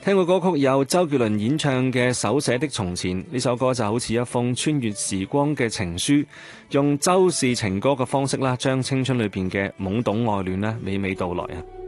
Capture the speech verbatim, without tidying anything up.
聽過歌曲有周杰倫演唱嘅《手寫的從前》，呢首歌就好似一封穿越時光嘅情書，用周氏情歌嘅方式啦，將青春裏邊嘅懵懂愛戀啦娓娓道來啊！